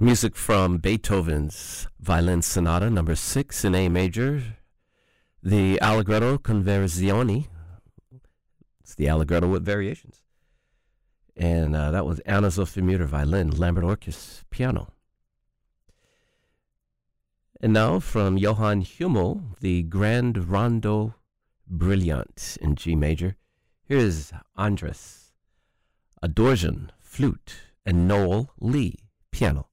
Music from Beethoven's Violin Sonata number 6 in A major, the Allegretto con Versioni. It's the Allegretto with variations. And that was Anna Sophie Mutter violin, Lambert Orchis piano. And now from Johann Hummel, the Grand Rondo Brilliant in G major. Here's Andres Adorjan, flute, and Noel Lee, piano.